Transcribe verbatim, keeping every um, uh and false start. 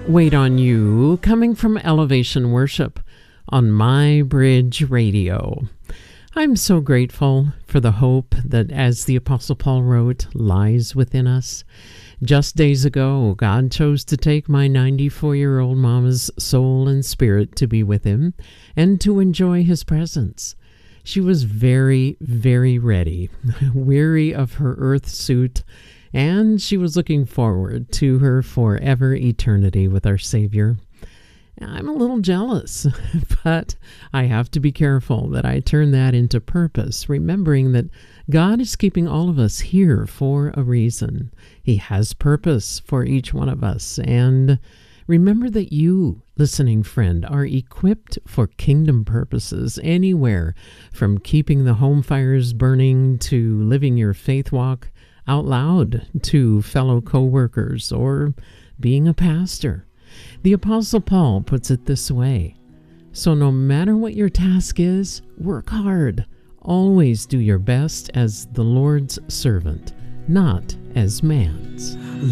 Wait on You, coming from Elevation Worship on My Bridge Radio. I'm so grateful for the hope that, as the Apostle Paul wrote, lies within us. Just days ago, God chose to take my ninety-four-year-old mama's soul and spirit to be with him and to enjoy his presence. She was very, very ready, weary of her earth suit, and she was looking forward to her forever eternity with our Savior. I'm a little jealous, but I have to be careful that I turn that into purpose, remembering that God is keeping all of us here for a reason. He has purpose for each one of us, and remember that you, listening friend, are equipped for kingdom purposes anywhere from keeping the home fires burning to living your faith walk out loud to fellow co-workers or being a pastor. The Apostle Paul puts it this way: so no matter what your task is, work hard. Always do your best as the Lord's servant, not as man's.